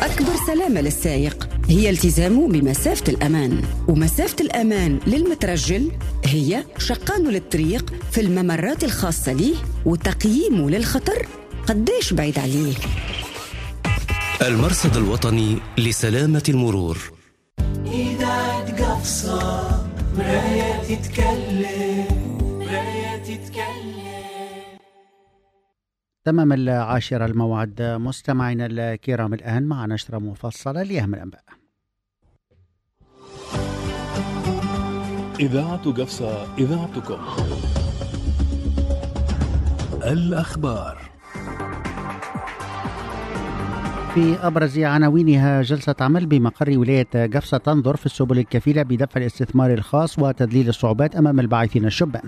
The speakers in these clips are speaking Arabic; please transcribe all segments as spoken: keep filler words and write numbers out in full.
أكبر سلامة للسائق هي التزامه بمسافة الأمان، ومسافة الأمان للمترجل هي شقانه للطريق في الممرات الخاصة ليه وتقييمه للخطر قديش بعيد عليه. المرصد الوطني لسلامة المرور. إذاعة قفصة مراية تتكلم مراية تتكلم. تمام العاشرة الموعد مستمعينا الكرام، الآن مع نشرة مفصلة لأهم الأنباء. إذاعة قفصة إذاعتكم. الأخبار. في أبرز عناوينها، جلسة عمل بمقر ولاية قفصة تنظر في السبل الكفيلة بدفع الاستثمار الخاص وتذليل الصعوبات أمام الباعثين الشبان.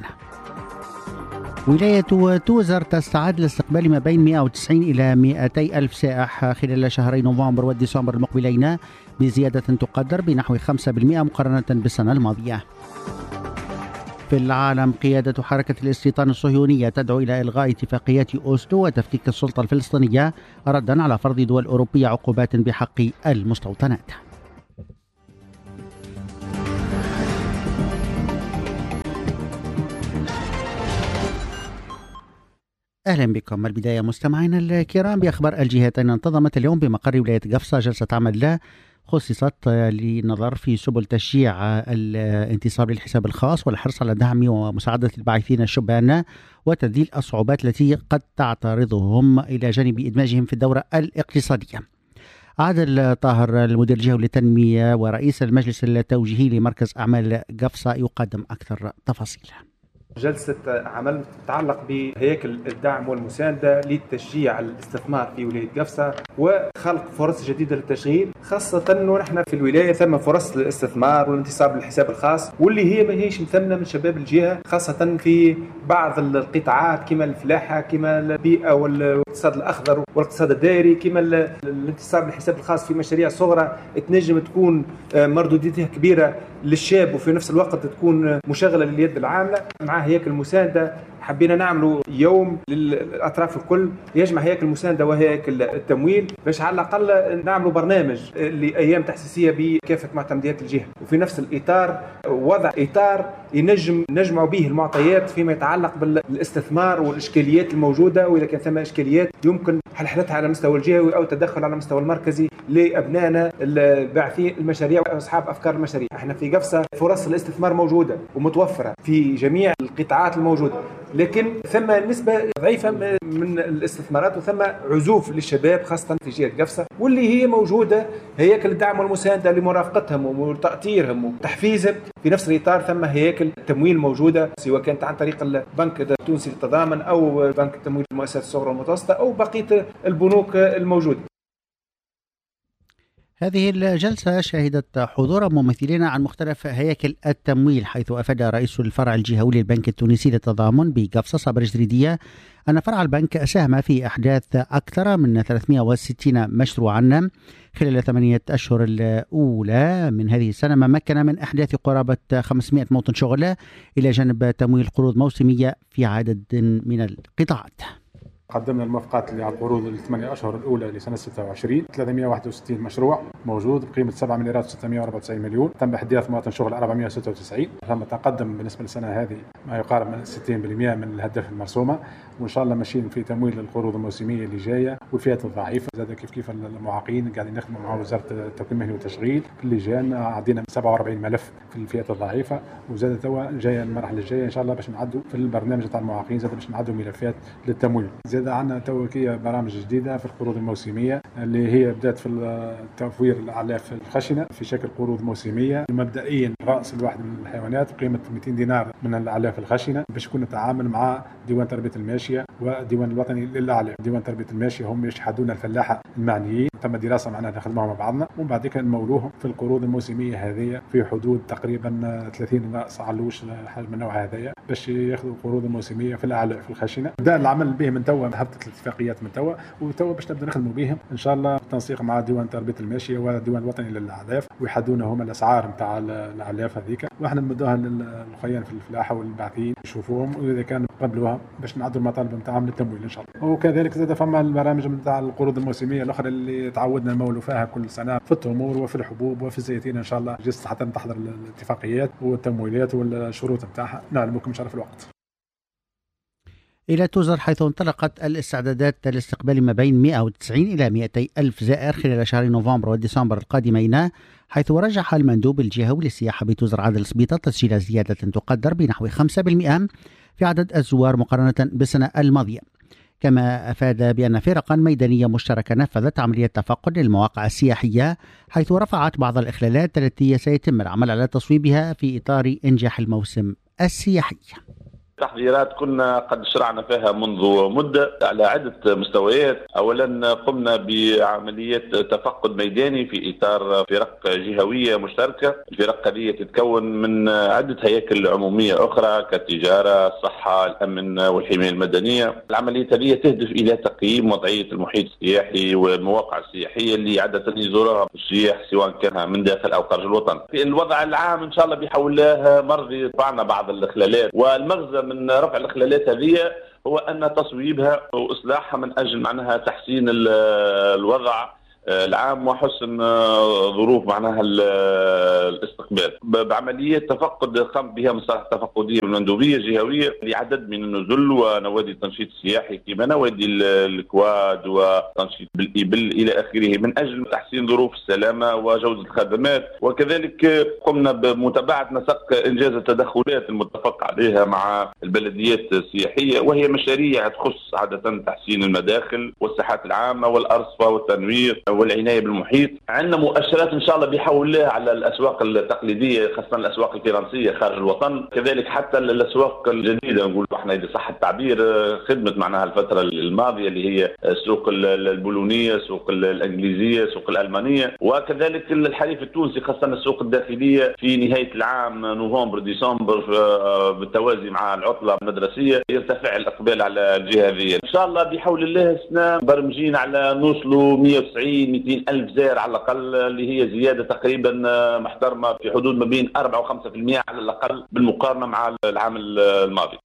ولاية توزر تستعد لاستقبال ما بين مئة وتسعين إلى مئتي ألف سائح خلال شهري نوفمبر وديسمبر المقبلين، بزيادة تقدر بنحو خمسة بالمئة مقارنة بالسنة الماضية. في العالم، قيادة حركة الاستيطان الصهيونية تدعو إلى إلغاء اتفاقيات أوسلو وتفكيك السلطة الفلسطينية ردا على فرض دول أوروبية عقوبات بحق المستوطنات. أهلا بكم. البداية مستمعينا الكرام بأخبار الجهتين. انتظمت اليوم بمقر ولاية قفصة جلسة عمل خصصت للنظر في سبل تشجيع الانتصاب للحساب الخاص والحرص على دعم ومساعدة الباعثين الشبان وتذليل الصعوبات التي قد تعترضهم إلى جانب إدماجهم في الدورة الاقتصادية. عادل طاهر المدير الجهوي للتنمية ورئيس المجلس التوجيهي لمركز أعمال قفصة يقدم أكثر تفاصيل. جلسة عمل تتعلق بهيكل الدعم والمساندة لتشجيع الاستثمار في ولاية قفصة وخلق فرص جديدة للتشغيل، خاصة أنه نحن في الولاية ثم فرص للاستثمار والانتصاب للحساب الخاص واللي هي ما هيش مثمنة من شباب الجهة، خاصة في بعض القطاعات كما الفلاحة كما البيئة والاقتصاد الأخضر والاقتصاد الدائري كما الانتصاب للحساب الخاص في مشاريع صغرى تنجم تكون مردوديتها كبيرة للشاب وفي نفس الوقت تكون مشغلة لليد العاملة. مع هيكل المساندة حبينا نعملوا يوم للأطراف الكل يجمع هيكل المساندة وهيكل التمويل باش على الأقل نعملوا برنامج لأيام تحسيسية بكافة معتمديات الجهة، وفي نفس الإطار وضع إطار ينجم نجمع به المعطيات فيما يتعلق بالاستثمار والإشكاليات الموجودة، وإذا كان ثم إشكاليات يمكن حلحلتها على مستوى الجهوي أو تدخل على مستوى المركزي لأبنائنا الباعثين المشاريع وأصحاب أفكار المشاريع. احنا في قفصة فرص الاستثمار موجودة ومتوفرة في جميع القطاعات الموجودة، لكن ثم نسبة ضعيفة من الاستثمارات وثم عزوف للشباب خاصة في جهة قفصة، واللي هي موجودة هياكل الدعم والمساندة لمرافقتهم وتأطيرهم وتحفيزهم. في نفس الإطار ثم هياكل تمويل موجودة سواء كانت عن طريق البنك التونسي للتضامن أو بنك التمويل للمؤسسات الصغرى والمتوسطة أو بقية البنوك الموجودة. هذه الجلسة شهدت حضور ممثلين عن مختلف هياكل التمويل، حيث أفاد رئيس الفرع الجهوي للبنك التونسي للتضامن بقفصة صابر جريدية أن فرع البنك ساهم في إحداث أكثر من ثلاثمئة وستين مشروعا خلال ثمانية أشهر الأولى من هذه السنة، ما مكن من إحداث قرابة خمسمئة موطن شغل إلى جانب تمويل قروض موسمية في عدد من القطاعات. قدمنا الموافقات اللي على القروض الثمانية أشهر الأولى لسنة ستة وعشرين، ثلاثمئة وواحد وستين مشروع موجود بقيمة سبعة مليارات وستمئة وأربعة وتسعين مليون، تم إحداث مواطن شغل أربعمئة وستة وتسعين، تم تقدم بالنسبة للسنة هذه ما يقارب من ستين بالمئة من الهدف المرسومة، وإن شاء الله ماشيين في تمويل القروض الموسمية اللي جاية والفئات الضعيفة. زاد كيف كيف المعاقين قاعدين نخدموا مع وزارة التوكيل المهني والتشغيل في اللجان، عدينا سبعة وأربعين ملف في الفئات الضعيفة، وزاد توا جاية المرحلة الجاية إن شاء الله باش نعدوا في البرنامج تاع المعاقين، زاد باش نعدوا ملفات للتمويل. زاد عندنا تو برامج جديدة في القروض الموسمية اللي هي بدأت في التوفير الأعلاف الخشنة في شكل قروض موسمية مبدئيا رأس الواحد من الحيوانات بقيمة مئتين دينار من الأعلاف الخشنة، باش يكون نتعامل مع ديوان تربية الماشية وديوان الوطني للأعلاف. ديوان تربية الماشية هم يشحدون الفلاحة المعنيين، تم دراسة معنا نخدمها مع بعضنا، ومن بعد كده نمولوهم في القروض الموسمية هذه في حدود تقريبا ثلاثين رأس علوش حجم النوع هذايا باش ياخذوا القروض الموسمية في الأعلاف الخشنة. بدأ العمل به من توا، هبطت الاتفاقيات من توا وتوا باش نبدا نخدموا بهم ان شاء الله بالتنسيق مع ديوان تربيه الماشيه وديوان الوطني للاعلاف، ويحددون هم الاسعار نتاع الاعلاف الآلاف هذيك، واحنا نمدوها للخيان في الفلاحة والباحثين يشوفوهم، وإذا كان قبلوها باش نعدوا المطالب نتاعهم للتمويل إن شاء الله. وكذلك زاد فما البرامج نتاع القروض الموسمية الأخرى اللي تعودنا نمولوا فيها كل سنة في التمور وفي الحبوب وفي الزيتين إن شاء الله، جست حتى تحضر الاتفاقيات والتمويلات والشروط نتاعها نعلمكم إن شاء الله في الوقت. إلى توزر حيث انطلقت الاستعدادات لاستقبال ما بين مئة وتسعين إلى مئتي ألف زائر خلال شهر نوفمبر وديسمبر القادمين، حيث رجح المندوب الجهوي للسياحة بتوزر عادل السبيطة تسجيل زيادة تقدر بنحو خمسة بالمئة في عدد الزوار مقارنة بالسنة الماضية. كما أفاد بأن فرقا ميدانية مشتركة نفذت عملية تفقد للمواقع السياحية، حيث رفعت بعض الإخلالات التي سيتم العمل على تصويبها في إطار إنجاح الموسم السياحي. تحضيرات كنا قد شرعنا فيها منذ مدة على عدة مستويات. أولا قمنا بعملية تفقد ميداني في إطار فرق جهوية مشتركة. الفرق هذه تتكون من عدة هياكل عمومية أخرى كالتجارة، الصحة، الأمن والحماية المدنية. العملية هذه تهدف إلى تقييم وضعية المحيط السياحي والمواقع السياحية اللي عادة يزورها السياح سواء كان من داخل أو خارج الوطن. الوضع العام إن شاء الله بحول الله مرضي طبعنا بعض الإخلالات، والمغزى من رفع الإخلالات هذه هو أن تصويبها وإصلاحها من أجل معناها تحسين الوضع العام وحسن ظروف معناها الاستقبال. بعملية تفقد قام بها مصالح تفقدية المندوبية الجهوية لعدد من النزل ونوادي التنشيط السياحي كما نوادي الكواد وتنشيط بالإبل إلى آخره من أجل تحسين ظروف السلامة وجودة الخدمات. وكذلك قمنا بمتابعة نسق إنجاز التدخلات المتفق عليها مع البلديات السياحية، وهي مشاريع تخص عادة تحسين المداخل والساحات العامة والأرصفة والتنوير والعناية بالمحيط. عندنا مؤشرات إن شاء الله بحول الله على الأسواق التقليدية خاصة الأسواق الفرنسية خارج الوطن، كذلك حتى الأسواق الجديدة نقول احنا إذا صح التعبير خدمت معناها الفترة الماضية اللي هي السوق البولونية، السوق الإنجليزية، السوق الألمانية، وكذلك الحليف التونسي خاصة السوق الداخلية في نهاية العام نوفمبر ديسمبر بالتوازي مع العطلة المدرسية يرتفع الإقبال على الجهة هذه. إن شاء الله بحول الله سنة برمجين على نوصلوا مئة وتسعين مئتين ألف زائر على الأقل، اللي هي زيادة تقريبا محترمة في حدود ما بين أربعة وخمسة بالمئة على الأقل بالمقارنة مع العام الماضي.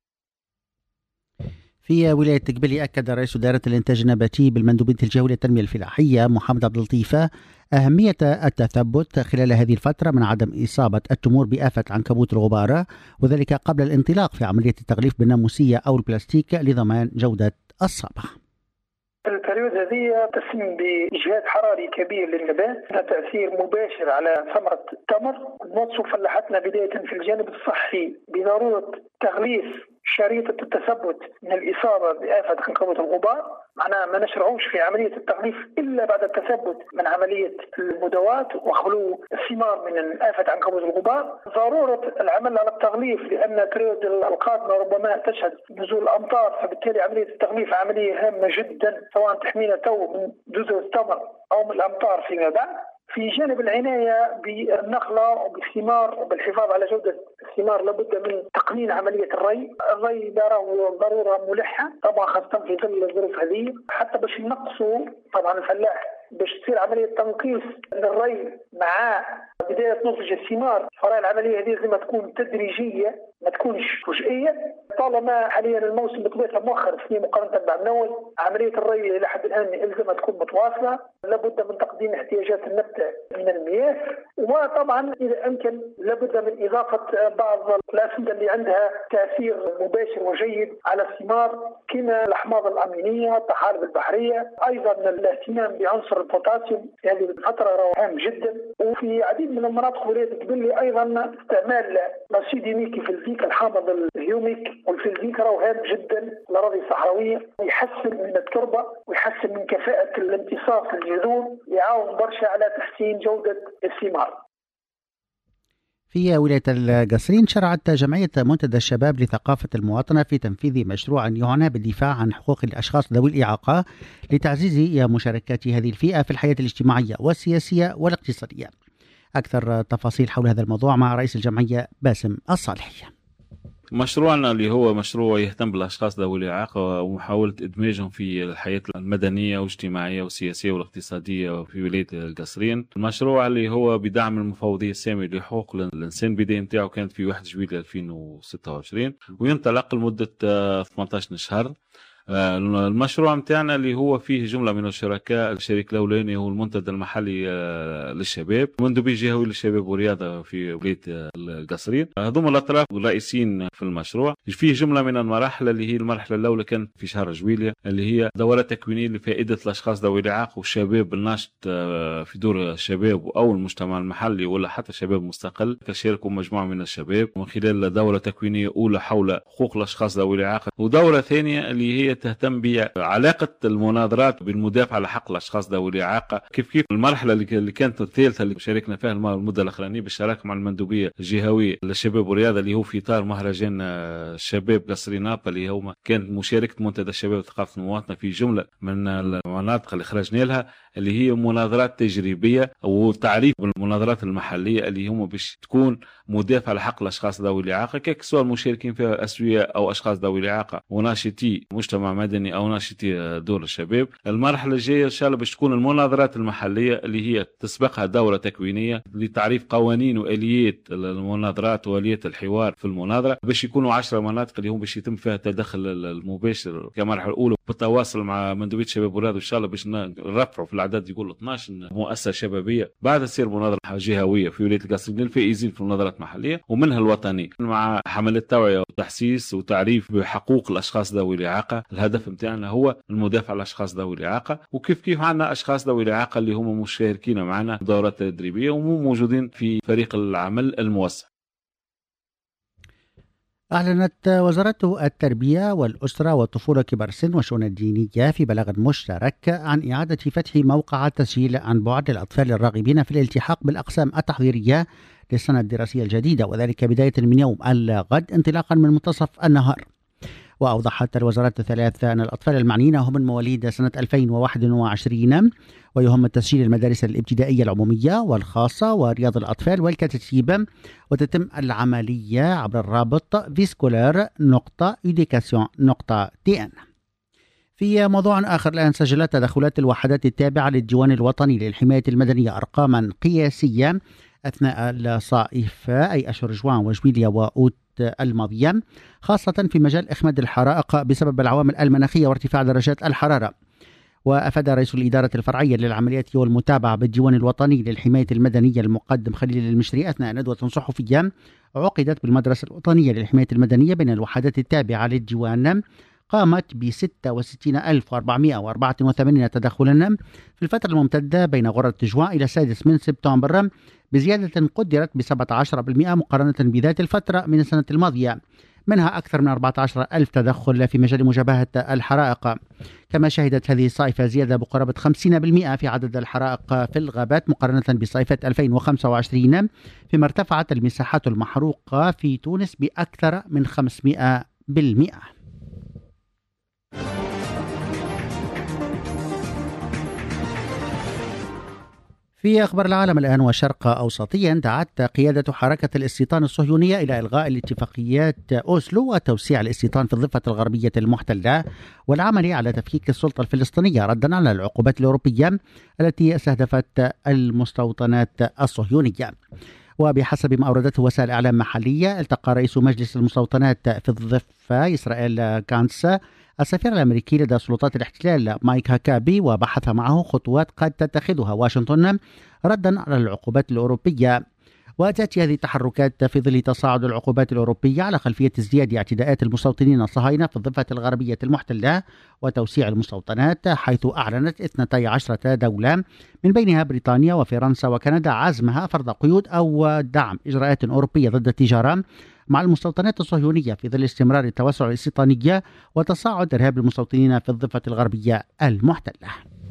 في ولاية تقبلي أكد رئيس إدارة الإنتاج النباتي بالمندوبية الجهوية للتنمية الفلاحية محمد عبد اللطيف أهمية التثبت خلال هذه الفترة من عدم إصابة التمور بآفة عنكبوت الغبار، وذلك قبل الانطلاق في عملية التغليف بالناموسية أو البلاستيك لضمان جودة الصابة. البريود هذه تسمى بإجهاد حراري كبير للنبات، لها تأثير مباشر على ثمرة التمر. نوصف فلاحتنا بداية في الجانب الصحي بضرورة تغليف شريطة التثبت من الإصابة بآفة عنكبوت الغبار، معناها ما نشرعوش في عملية التغليف إلا بعد التثبت من عملية المدوات وخلو الثمار من آفة عنكبوت الغبار. ضرورة العمل على التغليف لأن البريود القادمة ربما تشهد نزول الأمطار، فبالتالي عملية التغليف عملية هامة جدا سواء تحمينا تو من جزء التمر أو من الأمطار فيما بعد. في جانب العناية بالنخلة وبالثمار وبالحفاظ على جودة الثمار لابد من تقنين عملية الري. الري له ضرورة ملحة طبعا خاصة في ظل الظروف هذه، حتى باش نقصوا طبعا الفلاح باش تصير عملية تنقيص للري مع بداية نضج الثمار. فراي العملية هذه لازم تكون تدريجية ما تكونش فجائية. طالما حاليا الموسم بطبيعته مؤخر في مقارنة مع الأول، عملية الري إلى حد الآن يلزم تكون متواصلة، لابد من تقديم احتياجات النبتة من المياه، وطبعا إذا أمكن لابد من إضافة بعض الأسمدة اللي عندها تأثير مباشر وجيد على الثمار كما الأحماض الأمينية، الطحالب البحرية. أيضا الاهتمام بعنصر البوتاسيوم في هذه الفترة هام جدا. وفي عديد من المناطق ولاية تقبلي أيضا استعمال الأسيد يوميكي في الفيك الحامض الهيوميك والفلفيك راهو هام جدا الأراضي الصحراوية، يحسن من التربة ويحسن من كفاءة الامتصاص الجذور، يعاون برشا على تحسين جودة الثمار. في ولاية القصرين شرعت جمعية منتدى الشباب لثقافة المواطنة في تنفيذ مشروع يعنى بالدفاع عن حقوق الأشخاص ذوي الإعاقة لتعزيز مشاركات هذه الفئة في الحياة الاجتماعية والسياسية والاقتصادية. أكثر تفاصيل حول هذا الموضوع مع رئيس الجمعية باسم الصالحي. مشروعنا اللي هو مشروع يهتم بالأشخاص ذوي الإعاقة ومحاولة إدماجهم في الحياة المدنية والاجتماعية والسياسية والاقتصادية في ولاية القصرين. المشروع اللي هو بدعم المفوضية السامية لحقوق الإنسان، بداية نتاعو كانت في واحد جويلية ألفين وستة وعشرين وينطلق لمدة ثمانية عشر شهر. المشروع متاعنا اللي هو فيه جملة من الشركاء. الشريك الأولاني هو المنتدى المحلي للشباب، مندوبي جهوي للشباب والرياضة في ولاية القصرين. هذوم الأطراف الرئيسيين في المشروع. فيه جملة من المراحل اللي هي المرحلة الأولى كانت في شهر جويلية اللي هي دورة تكوينية لفائدة الأشخاص ذوي الإعاقة والشباب الناشط في دور الشباب أو المجتمع المحلي ولا حتى شباب مستقل. شاركوا مجموعة من الشباب من خلال دورة تكوينية أولى حول حقوق الأشخاص ذوي الإعاقة، ودورة ثانية اللي هي تهتم بعلاقة المناظرات بالمدافع على حق الأشخاص ذوي الإعاقة. كيف كيف المرحلة اللي كانت الثالثة اللي شاركنا فيها المدة الأخرانية بالشراكة مع المندوبية الجهوية للشباب والرياضة اللي هو في إطار مهرجان الشباب قصرين نابا اللي هو كانت مشاركة منتدى الشباب وثقافة المواطنة في جملة من المناطق اللي خرجنا لها اللي هي مناظرات تجريبية وتعريف بالمناظرات المحلية اللي هم باش تكون مدافع على حق الأشخاص ذوي الإعاقة كسواء المشاركين فيها أسوياء أو أشخاص ذوي الإعاقة وناشطي مجتمع مدني أو ناشطي دور الشباب. المرحلة الجاية إن شاء الله باش تكون المناظرات المحلية اللي هي تسبقها دورة تكوينية لتعريف قوانين وآليات المناظرات وآليات الحوار في المناظرة، باش يكونوا عشرة مناطق اللي هم باش يتم فيها التدخل المباشر كمرحلة الأولى بالتواصل مع مندوبية الشباب والرياضة إن شاء الله باش نرفعوا في العدد يقول اثني عشر مؤسسة شبابية بعد تصير مناظرة جهوية في ولاية القصرين للفائزين في المناظرات محلية ومنها الوطنية مع حملات توعية وتحسيس وتعريف بحقوق الأشخاص ذوي الإعاقة. الهدف متاعنا هو المدافع على الأشخاص ذوي الإعاقة، وكيف كيف عندنا أشخاص ذوي الإعاقة اللي هم مشاركين معنا دورات تدريبية وموجودين في فريق العمل الموسع. أعلنت وزارة التربية والأسرة والطفولة كبار السن والشؤون الدينية في بلاغ مشترك عن إعادة فتح موقع التسجيل عن بعد للأطفال الراغبين في الالتحاق بالأقسام التحضيرية للسنة الدراسية الجديدة، وذلك بداية من يوم الغد انطلاقا من منتصف النهار. وأوضحت الوزارات الثلاث أن الأطفال المعنيين هم من مواليد سنة ألفين وواحد وعشرين ويهم تسجيل المدارس الابتدائية العمومية والخاصة ورياض الأطفال والكتاتيب، وتتم العملية عبر الرابط فيسكولار نقطة إيديكاسيون نقطة تي إن. في موضوع آخر، الآن سجلت تدخلات الوحدات التابعة للديوان الوطني للحماية المدنية أرقاما قياسية أثناء الصائف أي أشهر جوان وجويلية وأوت الماضية، خاصة في مجال إخماد الحرائق بسبب العوامل المناخية وارتفاع درجات الحرارة. وأفاد رئيس الإدارة الفرعية للعمليات والمتابعة بالديوان الوطني للحماية المدنية المقدم خليل المشري أثناء ندوة صحفية عقدت بالمدرسة الوطنية للحماية المدنية بين الوحدات التابعة للديوان، قامت ب ستة وستين ألف وأربعمائة وأربعة وثمانين تدخلا في الفترة الممتدة بين غرة جوان إلى السادس من سبتمبر، بزيادة قدرت ب سبعة عشر بالمئة مقارنة بذات الفترة من السنة الماضية، منها أكثر من أربعة عشر ألف تدخل في مجال مجابهة الحرائق. كما شهدت هذه الصيفة زيادة بقرابة خمسين بالمئة في عدد الحرائق في الغابات مقارنة بصيفة ألفين وخمسة وعشرين، فيما ارتفعت المساحات المحروقة في تونس بأكثر من خمسمائة بالمئة. في أخبار العالم الآن وشرق أوسطيا، دعت قيادة حركة الاستيطان الصهيونية إلى إلغاء الاتفاقيات أوسلو وتوسيع الاستيطان في الضفة الغربية المحتلة والعمل على تفكيك السلطة الفلسطينية ردا على العقوبات الأوروبية التي استهدفت المستوطنات الصهيونية. وبحسب ما أوردته وسائل إعلام محلية، التقى رئيس مجلس المستوطنات في الضفة إسرائيل كانس السفير الأمريكي لدى سلطات الاحتلال مايك هاكابي، وبحث معه خطوات قد تتخذها واشنطن ردا على العقوبات الأوروبية. وتأتي هذه التحركات في ظل تصاعد العقوبات الأوروبية على خلفية ازدياد اعتداءات المستوطنين الصهاينة في الضفة الغربية المحتلة وتوسيع المستوطنات، حيث أعلنت اثنتي عشرة دولة من بينها بريطانيا وفرنسا وكندا عزمها فرض قيود أو دعم إجراءات أوروبية ضد التجارة مع المستوطنات الصهيونية في ظل استمرار التوسع الاستيطاني وتصاعد إرهاب المستوطنين في الضفة الغربية المحتلة.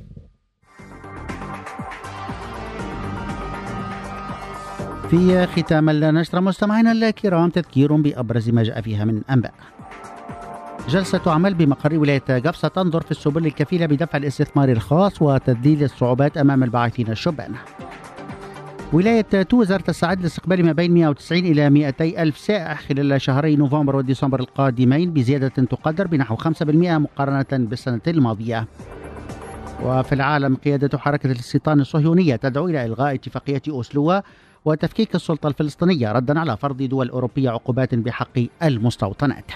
في ختام النشرة مستمعينا الكرام، تذكير بأبرز ما جاء فيها من أنباء. جلسة عمل بمقر ولاية قفصة تنظر في السبل الكفيلة بدفع الاستثمار الخاص وتذليل الصعوبات أمام الباعثين الشبان. ولاية توزر تستعد لاستقبال ما بين مئة وتسعين إلى مئتي ألف سائح خلال شهري نوفمبر وديسمبر القادمين بزيادة تقدر بنحو خمسة بالمئة مقارنة بالسنة الماضية. وفي العالم قيادة حركة الاستيطان الصهيونية تدعو إلى إلغاء اتفاقية أوسلو وتفكيك السلطة الفلسطينية ردا على فرض دول أوروبية عقوبات بحق المستوطنات.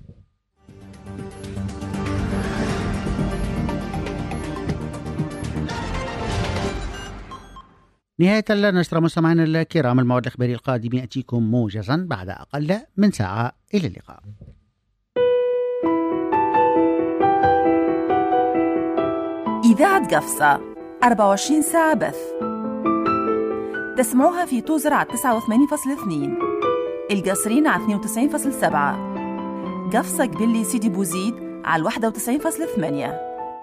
نهاية النشرة مستمعينا الكرام، الموعد الإخباري القادم يأتيكم موجزا بعد أقل من ساعة. إلى اللقاء. إذاعة قفصة أربعة وعشرين ساعة بث، تسمعوها في توزر على تسعة وثمانين فاصلة اثنين، القصرين على اثنين وتسعين فاصلة سبعة، قفصة قبلي سيدي بوزيد على واحد وتسعين فاصلة ثمانية.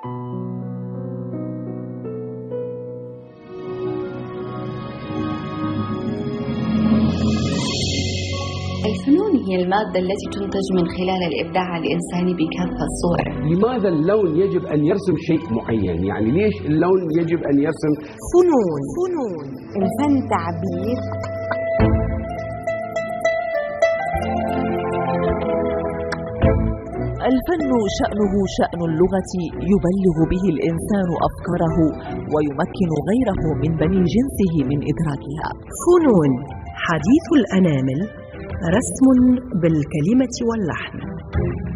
الفنون هي المادة التي تنتج من خلال الإبداع الإنساني بكافة صوره. لماذا اللون يجب أن يرسم شيء معين؟ يعني ليش اللون يجب أن يرسم؟ فنون فنون الفن تعبير. الفن شأنه شأن اللغة، يبلغ به الإنسان أفكاره ويمكن غيره من بني جنسه من إدراكها. فنون حديث الأنامل، رسم بالكلمة واللحن.